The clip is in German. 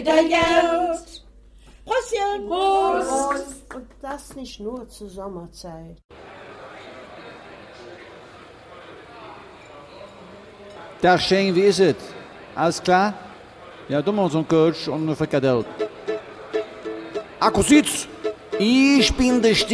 Dein Geld. Prostchen. Prost. Und das nicht nur zur Sommerzeit. Tag Shane, wie ist es? Alles klar? Ja, du machst so einen Coach und eine Frikadelle. Akkusitz! Ich bin der